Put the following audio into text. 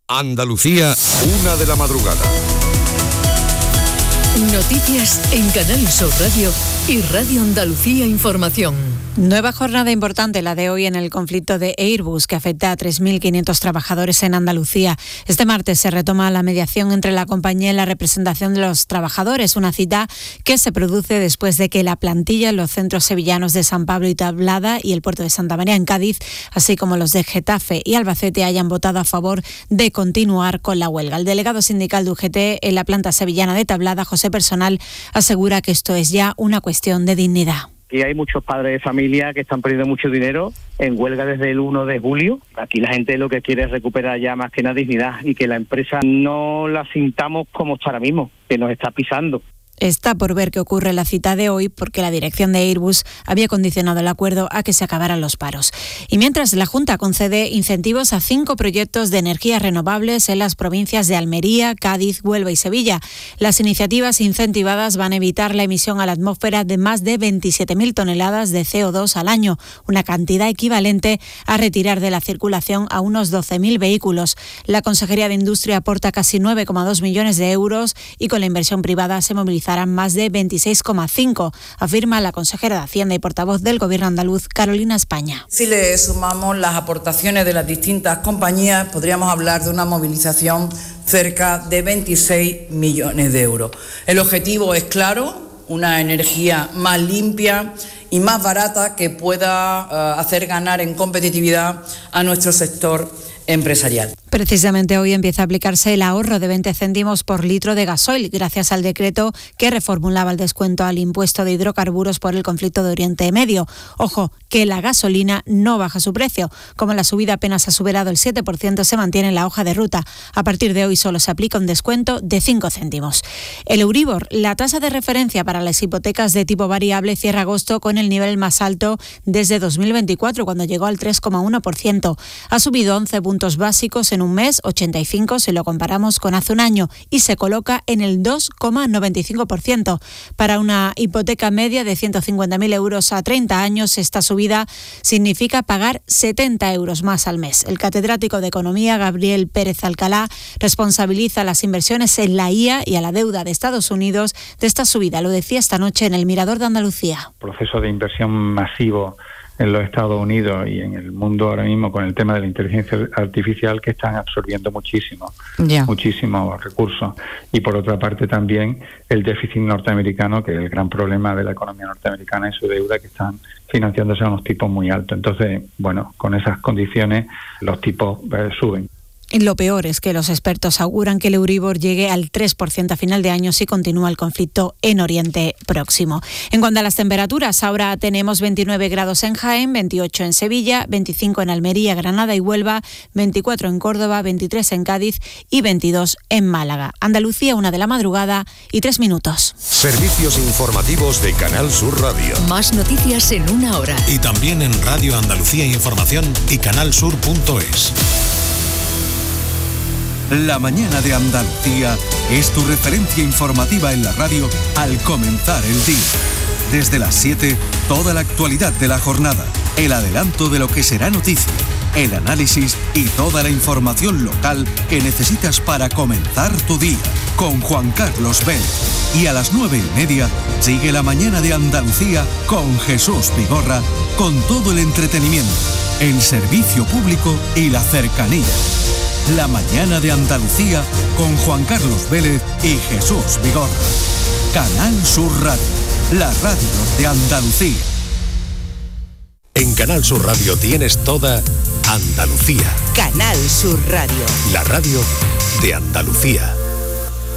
Andalucía, 1:00 a.m. Noticias en Canal Sur Radio y Radio Andalucía Información. Nueva jornada importante la de hoy en el conflicto de Airbus, que afecta a 3.500 trabajadores en Andalucía. Este martes se retoma la mediación entre la compañía y la representación de los trabajadores, una cita que se produce después de que la plantilla en los centros sevillanos de San Pablo y Tablada y el puerto de Santa María en Cádiz, así como los de Getafe y Albacete, hayan votado a favor de continuar con la huelga. El delegado sindical de UGT en la planta sevillana de Tablada, José Personal, asegura que esto es ya una cuestión de dignidad. Aquí hay muchos padres de familia que están perdiendo mucho dinero en huelga desde el 1 de julio. Aquí la gente lo que quiere es recuperar ya más que nada dignidad y que la empresa no la sintamos como está ahora mismo, que nos está pisando. Está por ver qué ocurre en la cita de hoy, porque la dirección de Airbus había condicionado el acuerdo a que se acabaran los paros. Y mientras, la Junta concede incentivos a 5 proyectos de energías renovables en las provincias de Almería, Cádiz, Huelva y Sevilla. Las iniciativas incentivadas van a evitar la emisión a la atmósfera de más de 27.000 toneladas de CO2 al año, una cantidad equivalente a retirar de la circulación a unos 12.000 vehículos. La Consejería de Industria aporta casi 9,2 millones de euros y con la inversión privada se movilizarán más de 26,5, afirma la consejera de Hacienda y portavoz del Gobierno andaluz, Carolina España. Si le sumamos las aportaciones de las distintas compañías, podríamos hablar de una movilización cerca de 26 millones de euros. El objetivo es claro, una energía más limpia y más barata que pueda hacer ganar en competitividad a nuestro sector empresarial. Precisamente hoy empieza a aplicarse el ahorro de 20 céntimos por litro de gasoil, gracias al decreto que reformulaba el descuento al impuesto de hidrocarburos por el conflicto de Oriente Medio. Ojo, que la gasolina no baja su precio. Como la subida apenas ha superado el 7%, se mantiene en la hoja de ruta. A partir de hoy solo se aplica un descuento de 5 céntimos. El Euribor, la tasa de referencia para las hipotecas de tipo variable, cierra agosto con el nivel más alto desde 2024, cuando llegó al 3,1%. Ha subido 11 puntos básicos en un mes, 85 si lo comparamos con hace un año, y se coloca en el 2,95%. Para una hipoteca media de 150.000 euros a 30 años, esta subida significa pagar 70 euros más al mes. El catedrático de Economía, Gabriel Pérez Alcalá, responsabiliza las inversiones en la IA y a la deuda de Estados Unidos de esta subida. Lo decía esta noche en el Mirador de Andalucía. Proceso de inversión masivo en los Estados Unidos y en el mundo ahora mismo con el tema de la inteligencia artificial, que están absorbiendo muchísimos recursos. Y por otra parte también el déficit norteamericano, que es el gran problema de la economía norteamericana, y su deuda, que están financiándose a unos tipos muy altos. Entonces, bueno, con esas condiciones los tipos suben. Lo peor es que los expertos auguran que el Euribor llegue al 3% a final de año si continúa el conflicto en Oriente Próximo. En cuanto a las temperaturas, ahora tenemos 29 grados en Jaén, 28 en Sevilla, 25 en Almería, Granada y Huelva, 24 en Córdoba, 23 en Cádiz y 22 en Málaga. Andalucía, 1:00 y 3 minutos. Servicios informativos de Canal Sur Radio. Más noticias en 1 hora. Y también en Radio Andalucía Información y canalsur.es. La mañana de Andalucía es tu referencia informativa en la radio al comenzar el día. Desde las 7, toda la actualidad de la jornada, el adelanto de lo que será noticia, el análisis y toda la información local que necesitas para comenzar tu día. Con Juan Carlos Vélez. Y a las 9:30 sigue la mañana de Andalucía con Jesús Vigorra, con todo el entretenimiento, el servicio público y la cercanía. La mañana de Andalucía con Juan Carlos Vélez y Jesús Vigorra. Canal Sur Radio, la radio de Andalucía. En Canal Sur Radio tienes toda Andalucía. Canal Sur Radio. La radio de Andalucía.